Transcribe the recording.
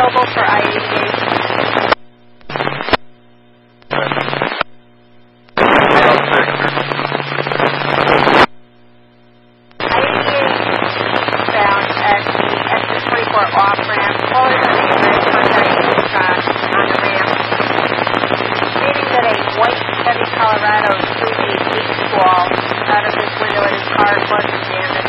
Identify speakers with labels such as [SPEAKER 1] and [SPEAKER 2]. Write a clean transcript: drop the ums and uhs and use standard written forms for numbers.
[SPEAKER 1] available for I-88? Bound at the exit 24 off-ramp, forward on the red contact Tucson on the ramp, stating that a white Chevy Colorado threw a leak wall out of his window and his car wasn't damaged.